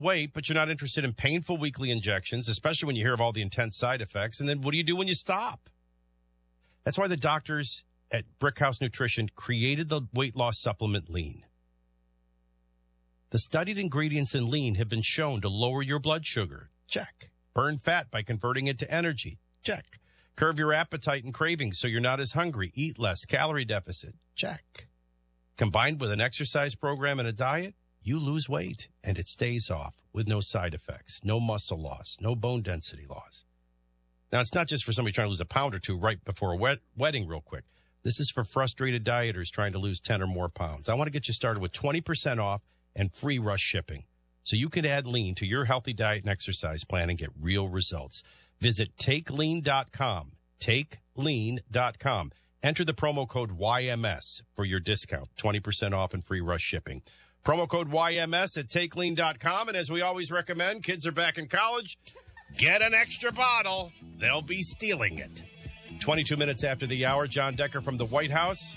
weight, but you're not interested in painful weekly injections, especially when you hear of all the intense side effects. And then what do you do when you stop? That's why the doctors at Brickhouse Nutrition created the weight loss supplement Lean. The studied ingredients in Lean have been shown to lower your blood sugar. Check. Burn fat by converting it to energy. Check. Curb your appetite and cravings so you're not as hungry. Eat less. Calorie deficit. Check. Combined with an exercise program and a diet, you lose weight and it stays off with no side effects, no muscle loss, no bone density loss. Now, it's not just for somebody trying to lose a pound or two right before a wedding real quick. This is for frustrated dieters trying to lose 10 or more pounds. I want to get you started with 20% off and free rush shipping, so you can add Lean to your healthy diet and exercise plan and get real results. Visit TakeLean.com, TakeLean.com. Enter the promo code YMS for your discount, 20% off and free rush shipping. Promo code YMS at TakeLean.com, and as we always recommend, kids are back in college, get an extra bottle. They'll be stealing it. 22 minutes after the hour, John Decker from the White House.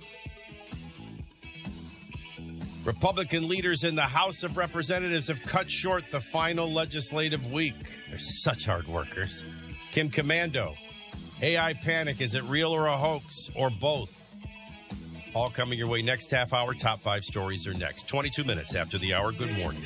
Republican leaders in the House of Representatives have cut short the final legislative week. They're such hard workers. Kim Komando, AI panic, is it real or a hoax, or both? All coming your way next half hour. Top 5 stories are next. 22 minutes after the hour. Good morning.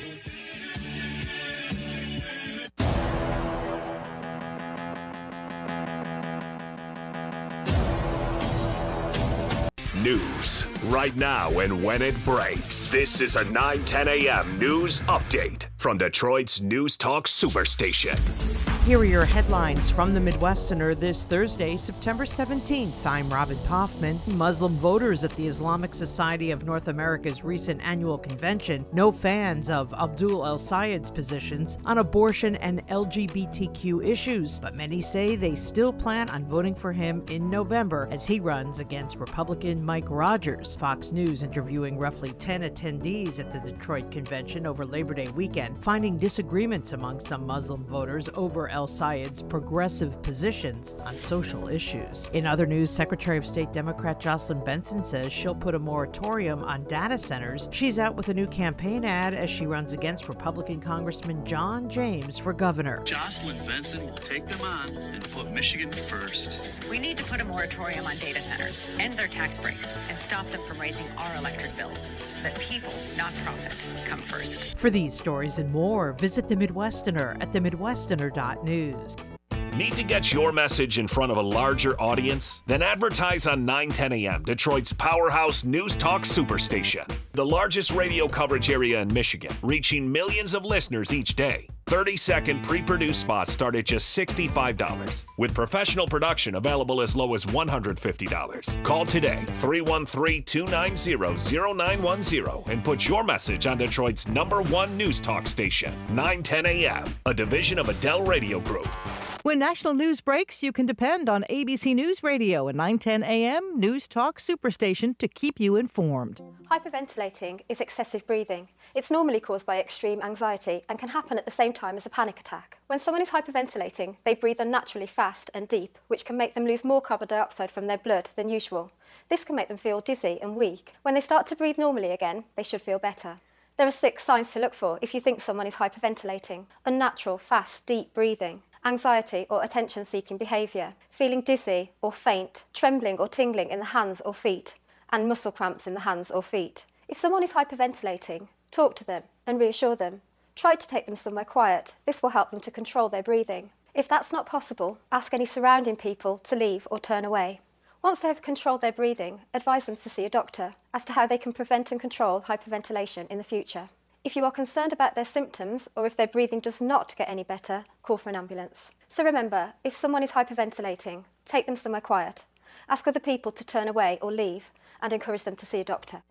News right now and when it breaks. This is a 9:10 a.m. news update from Detroit's News Talk Superstation. Here are your headlines from the Midwesterner this Thursday, September 17th. I'm Robin Kaufman. Muslim voters at the Islamic Society of North America's recent annual convention, no fans of Abdul El-Sayed's positions on abortion and LGBTQ issues, but many say they still plan on voting for him in November as he runs against Republican Mike Rogers. Fox News interviewing roughly 10 attendees at the Detroit convention over Labor Day weekend, finding disagreements among some Muslim voters over El-Sayed's progressive positions on social issues. In other news, Secretary of State Democrat Jocelyn Benson says she'll put a moratorium on data centers. She's out with a new campaign ad as she runs against Republican Congressman John James for governor. Jocelyn Benson will take them on and put Michigan first. We need to put a moratorium on data centers, end their tax breaks, and stop them from raising our electric bills so that people, not profit, come first. For these stories and more, visit The Midwesterner at themidwesterner.news. Need to get your message in front of a larger audience? Then advertise on 9:10 a.m., Detroit's powerhouse News Talk Superstation. The largest radio coverage area in Michigan, reaching millions of listeners each day. 30-second pre-produced spots start at just $65, with professional production available as low as $150. Call today, 313-290-0910, and put your message on Detroit's #1 News Talk station, 9:10 a.m., a division of Adele Radio Group. When national news breaks, you can depend on ABC News Radio and 9:10 a.m. News Talk Superstation to keep you informed. Hyperventilating is excessive breathing. It's normally caused by extreme anxiety and can happen at the same time as a panic attack. When someone is hyperventilating, they breathe unnaturally fast and deep, which can make them lose more carbon dioxide from their blood than usual. This can make them feel dizzy and weak. When they start to breathe normally again, they should feel better. There are 6 signs to look for if you think someone is hyperventilating: unnatural, fast, deep breathing, anxiety or attention-seeking behaviour, feeling dizzy or faint, trembling or tingling in the hands or feet, and muscle cramps in the hands or feet. If someone is hyperventilating, talk to them and reassure them. Try to take them somewhere quiet. This will help them to control their breathing. If that's not possible, ask any surrounding people to leave or turn away. Once they have controlled their breathing, advise them to see a doctor as to how they can prevent and control hyperventilation in the future. If you are concerned about their symptoms or if their breathing does not get any better, call for an ambulance. So remember, if someone is hyperventilating, take them somewhere quiet. Ask other people to turn away or leave and encourage them to see a doctor.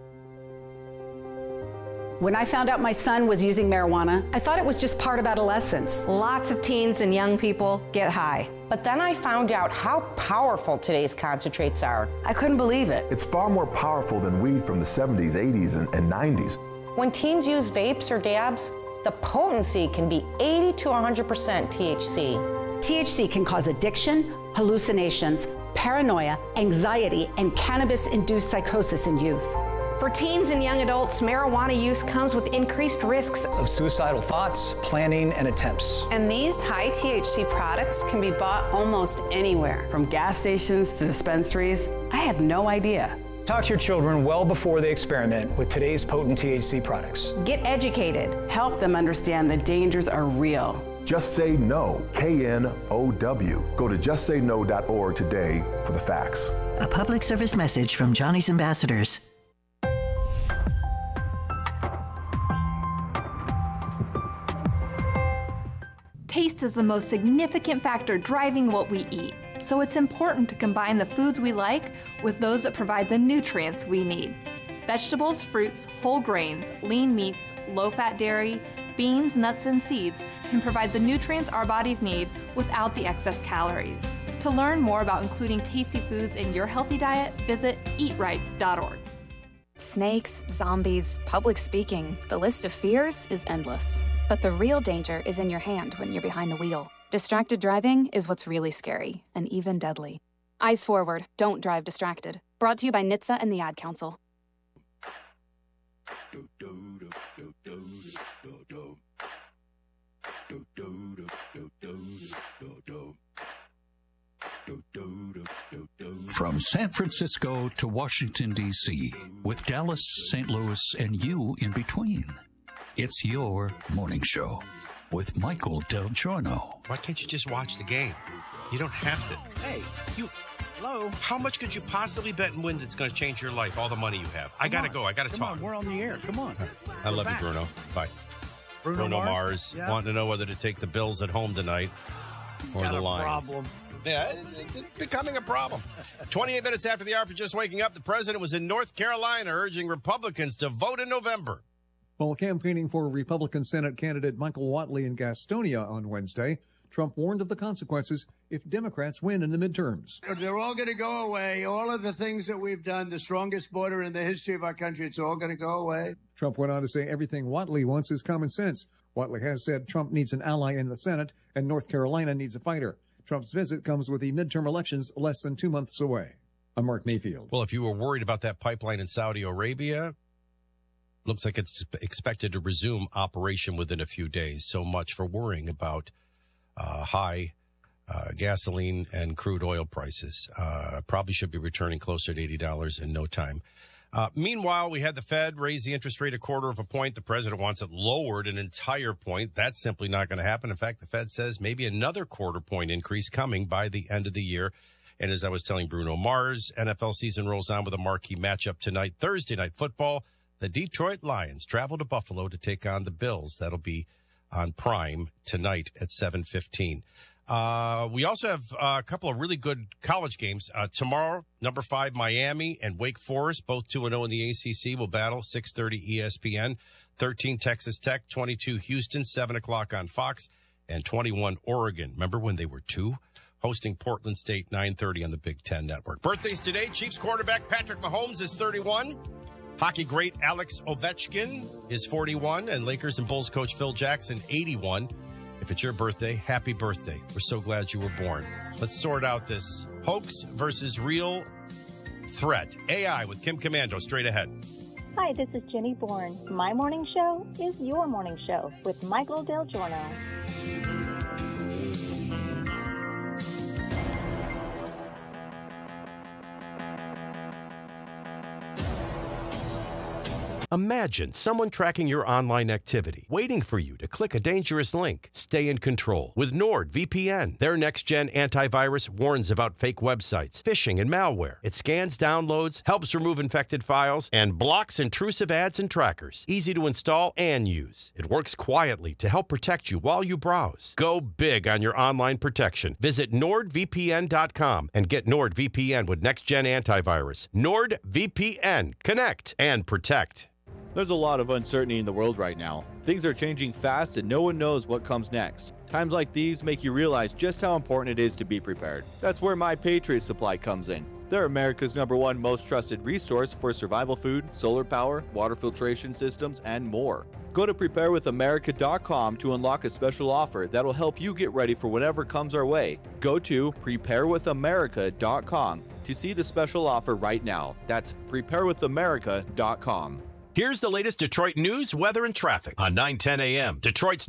When I found out my son was using marijuana, I thought it was just part of adolescence. Lots of teens and young people get high. But then I found out how powerful today's concentrates are. I couldn't believe it. It's far more powerful than weed from the 70s, 80s, and 90s. When teens use vapes or dabs, the potency can be 80 to 100% THC. THC can cause addiction, hallucinations, paranoia, anxiety, and cannabis-induced psychosis in youth. For teens and young adults, marijuana use comes with increased risks of suicidal thoughts, planning, and attempts. And these high THC products can be bought almost anywhere. From gas stations to dispensaries, I had no idea. Talk to your children well before they experiment with today's potent THC products. Get educated. Help them understand the dangers are real. Just Say No, KNOW. Go to justsayno.org today for the facts. A public service message from Johnny's Ambassadors. Taste is the most significant factor driving what we eat, so it's important to combine the foods we like with those that provide the nutrients we need. Vegetables, fruits, whole grains, lean meats, low-fat dairy, beans, nuts, and seeds can provide the nutrients our bodies need without the excess calories. To learn more about including tasty foods in your healthy diet, visit eatright.org. Snakes, zombies, public speaking, the list of fears is endless. But the real danger is in your hand when you're behind the wheel. Distracted driving is what's really scary and even deadly. Eyes forward, don't drive distracted. Brought to you by NHTSA and the Ad Council. From San Francisco to Washington, D.C., with Dallas, St. Louis, and you in between. It's your morning show with Michael Del Giorno. Why can't you just watch the game? You don't have to. Hey, hello? How much could you possibly bet and win that's going to change your life, all the money you have? I got to go. I got to talk. Come on, we're on the air. Come on. I love you, Bruno. Bye. Bruno Mars wanting to know whether to take the Bills at home tonight or the Lions. Problem. Yeah, it's becoming a problem. 28 minutes after the hour for Just Waking Up, the president was in North Carolina urging Republicans to vote in November. While campaigning for Republican Senate candidate Michael Whatley in Gastonia on Wednesday, Trump warned of the consequences if Democrats win in the midterms. They're all going to go away. All of the things that we've done, the strongest border in the history of our country, it's all going to go away. Trump went on to say everything Whatley wants is common sense. Whatley has said Trump needs an ally in the Senate and North Carolina needs a fighter. Trump's visit comes with the midterm elections less than 2 months away. I'm Mark Mayfield. Well, if you were worried about that pipeline in Saudi Arabia, looks like it's expected to resume operation within a few days. So much for worrying about high gasoline and crude oil prices. Probably should be returning closer to $80 in no time. Meanwhile, we had the Fed raise the interest rate 1/4 point. The president wants it lowered an entire point. That's simply not going to happen. In fact, the Fed says maybe another 1/4 point increase coming by the end of the year. And as I was telling Bruno Mars, NFL season rolls on with a marquee matchup tonight, Thursday Night Football. The Detroit Lions travel to Buffalo to take on the Bills. That'll be on Prime tonight at 7:15. We also have a couple of really good college games. Tomorrow, number 5, Miami and Wake Forest, both 2-0 in the ACC, will battle, 6:30 ESPN. 13, Texas Tech, 22, Houston, 7 o'clock on Fox, and 21, Oregon. Remember when they were 2? Hosting Portland State, 9:30 on the Big Ten Network. Birthdays today, Chiefs quarterback Patrick Mahomes is 31. Hockey great Alex Ovechkin is 41, and Lakers and Bulls coach Phil Jackson, 81. If it's your birthday, happy birthday. We're so glad you were born. Let's sort out this hoax versus real threat. AI with Kim Commando, straight ahead. Hi, this is Jenny Bourne. My morning show is your morning show with Michael Del Giorno. Imagine someone tracking your online activity, waiting for you to click a dangerous link. Stay in control with NordVPN. Their next-gen antivirus warns about fake websites, phishing, and malware. It scans downloads, helps remove infected files, and blocks intrusive ads and trackers. Easy to install and use. It works quietly to help protect you while you browse. Go big on your online protection. Visit NordVPN.com and get NordVPN with next-gen antivirus. NordVPN. Connect and protect. There's a lot of uncertainty in the world right now. Things are changing fast and no one knows what comes next. Times like these make you realize just how important it is to be prepared. That's where My Patriot Supply comes in. They're America's #1 most trusted resource for survival food, solar power, water filtration systems, and more. Go to preparewithamerica.com to unlock a special offer that'll help you get ready for whatever comes our way. Go to preparewithamerica.com to see the special offer right now. That's preparewithamerica.com. Here's the latest Detroit news, weather, and traffic on 910 a.m. Detroit's